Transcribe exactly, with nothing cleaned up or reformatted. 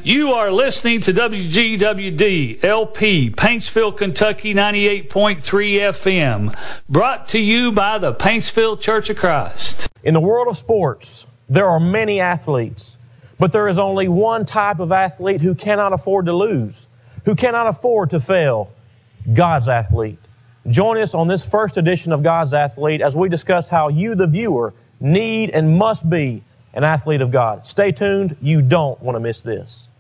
You are listening to W G W D L P, Paintsville, Kentucky, ninety-eight point three F M, brought to you by the Paintsville Church of Christ. In the world of sports, there are many athletes, but there is only one type of athlete who cannot afford to lose, who cannot afford to fail: God's athlete. Join us on this first edition of God's Athlete as we discuss how you, the viewer, need and must be an athlete of God. Stay tuned. You don't want to miss this.